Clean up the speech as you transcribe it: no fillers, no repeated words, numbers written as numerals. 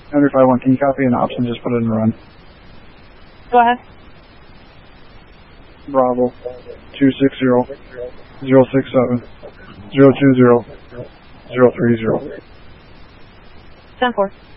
Under 5-1, can you copy an ops and just put it in a run? Go ahead. Bravo 260 067 020 030. 10-4.